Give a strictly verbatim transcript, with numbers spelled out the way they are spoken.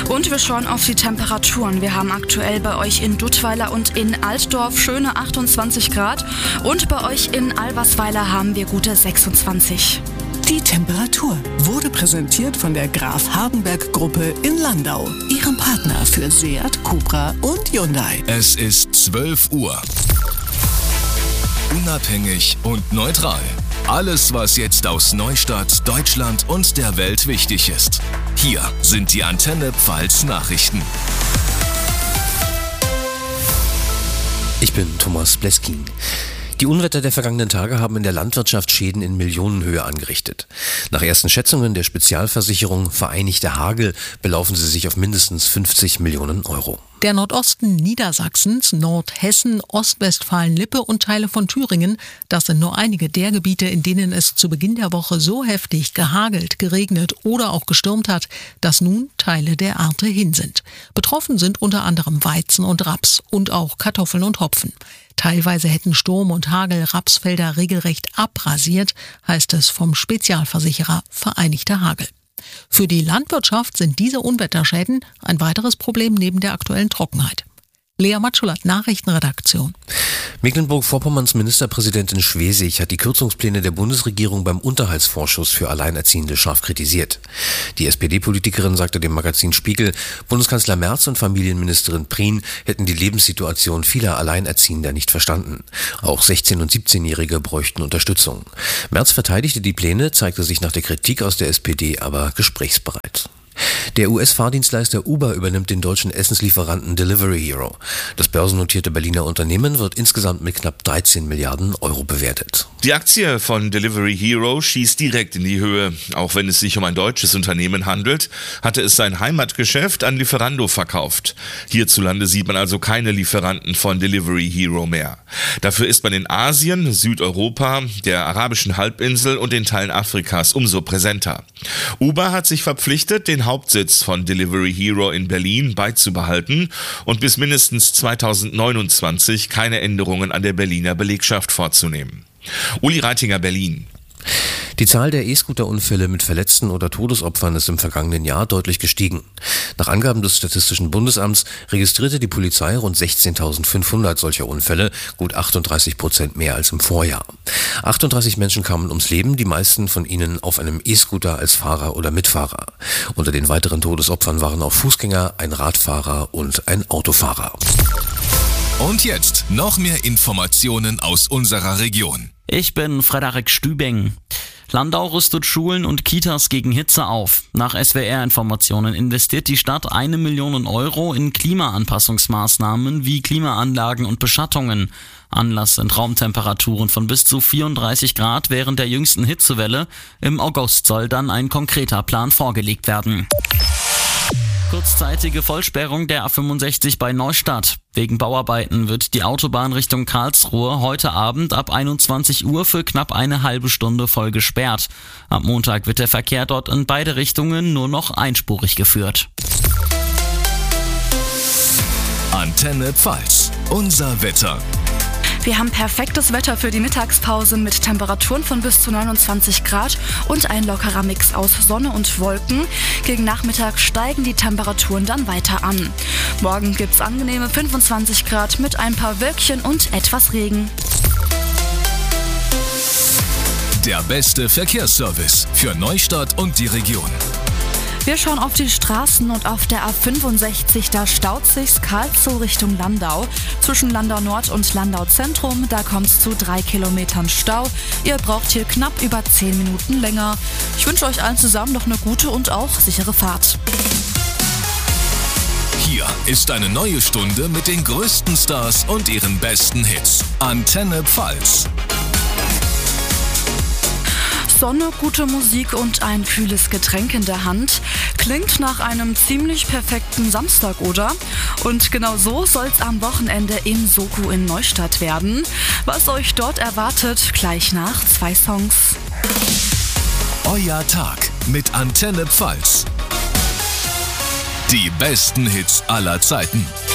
Und wir schauen auf die Temperaturen. Wir haben aktuell bei euch in Duttweiler und in Altdorf schöne achtundzwanzig Grad und bei euch in Albersweiler haben wir gute sechsundzwanzig. Die Temperatur wurde präsentiert von der Graf Hardenberg Gruppe in Landau, ihrem Partner für Seat, Cupra und Hyundai. Es ist zwölf Uhr. Unabhängig und neutral. Alles, was jetzt aus Neustadt, Deutschland und der Welt wichtig ist. Hier sind die Antenne Pfalz Nachrichten. Ich bin Thomas Bleskin. Die Unwetter der vergangenen Tage haben in der Landwirtschaft Schäden in Millionenhöhe angerichtet. Nach ersten Schätzungen der Spezialversicherung Vereinigter Hagel belaufen sie sich auf mindestens fünfzig Millionen Euro. Der Nordosten Niedersachsens, Nordhessen, Ostwestfalen-Lippe und Teile von Thüringen, das sind nur einige der Gebiete, in denen es zu Beginn der Woche so heftig gehagelt, geregnet oder auch gestürmt hat, dass nun Teile der Ernte hin sind. Betroffen sind unter anderem Weizen und Raps und auch Kartoffeln und Hopfen. Teilweise hätten Sturm und Hagel Rapsfelder regelrecht abrasiert, heißt es vom Spezialversicherer Vereinigter Hagel. Für die Landwirtschaft sind diese Unwetterschäden ein weiteres Problem neben der aktuellen Trockenheit. Lea Matschulat, Nachrichtenredaktion. Mecklenburg-Vorpommerns Ministerpräsidentin Schwesig hat die Kürzungspläne der Bundesregierung beim Unterhaltsvorschuss für Alleinerziehende scharf kritisiert. Die S P D-Politikerin sagte dem Magazin Spiegel, Bundeskanzler Merz und Familienministerin Prien hätten die Lebenssituation vieler Alleinerziehender nicht verstanden. Auch sechzehn- und siebzehnjährige bräuchten Unterstützung. Merz verteidigte die Pläne, zeigte sich nach der Kritik aus der S P D aber gesprächsbereit. Der U S-Fahrdienstleister Uber übernimmt den deutschen Essenslieferanten Delivery Hero. Das börsennotierte Berliner Unternehmen wird insgesamt mit knapp dreizehn Milliarden Euro bewertet. Die Aktie von Delivery Hero schießt direkt in die Höhe. Auch wenn es sich um ein deutsches Unternehmen handelt, hatte es sein Heimatgeschäft an Lieferando verkauft. Hierzulande sieht man also keine Lieferanten von Delivery Hero mehr. Dafür ist man in Asien, Südeuropa, der arabischen Halbinsel und den Teilen Afrikas umso präsenter. Uber hat sich verpflichtet, den Hauptsitz von Delivery Hero in Berlin beizubehalten und bis mindestens zweitausendneunundzwanzig keine Änderungen an der Berliner Belegschaft vorzunehmen. Uli Reitinger, Berlin. Die Zahl der E-Scooter-Unfälle mit Verletzten oder Todesopfern ist im vergangenen Jahr deutlich gestiegen. Nach Angaben des Statistischen Bundesamts registrierte die Polizei rund sechzehntausendfünfhundert solcher Unfälle, gut achtunddreißig Prozent mehr als im Vorjahr. achtunddreißig Menschen kamen ums Leben, die meisten von ihnen auf einem E-Scooter als Fahrer oder Mitfahrer. Unter den weiteren Todesopfern waren auch Fußgänger, ein Radfahrer und ein Autofahrer. Und jetzt noch mehr Informationen aus unserer Region. Ich bin Frederik Stübing. Landau rüstet Schulen und Kitas gegen Hitze auf. Nach S W R-Informationen investiert die Stadt eine Million Euro in Klimaanpassungsmaßnahmen wie Klimaanlagen und Beschattungen. Anlass sind Raumtemperaturen von bis zu vierunddreißig Grad während der jüngsten Hitzewelle. Im August soll dann ein konkreter Plan vorgelegt werden. Kurzzeitige Vollsperrung der A fünfundsechzig bei Neustadt. Wegen Bauarbeiten wird die Autobahn Richtung Karlsruhe heute Abend ab einundzwanzig Uhr für knapp eine halbe Stunde voll gesperrt. Am Montag wird der Verkehr dort in beide Richtungen nur noch einspurig geführt. Antenne Pfalz, unser Wetter. Wir haben perfektes Wetter für die Mittagspause mit Temperaturen von bis zu neunundzwanzig Grad und ein lockerer Mix aus Sonne und Wolken. Gegen Nachmittag steigen die Temperaturen dann weiter an. Morgen gibt's angenehme fünfundzwanzig Grad mit ein paar Wölkchen und etwas Regen. Der beste Verkehrsservice für Neustadt und die Region. Wir schauen auf die Straßen und auf der A fünfundsechzig, da staut sich's Karlsruhe Richtung Landau. Zwischen Landau Nord und Landau Zentrum, da kommt's zu drei Kilometern Stau. Ihr braucht hier knapp über zehn Minuten länger. Ich wünsche euch allen zusammen noch eine gute und auch sichere Fahrt. Hier ist eine neue Stunde mit den größten Stars und ihren besten Hits. Antenne Pfalz. Sonne, gute Musik und ein kühles Getränk in der Hand. Klingt nach einem ziemlich perfekten Samstag, oder? Und genau so soll's am Wochenende im Soko in Neustadt werden. Was euch dort erwartet, gleich nach zwei Songs. Euer Tag mit Antenne Pfalz. Die besten Hits aller Zeiten.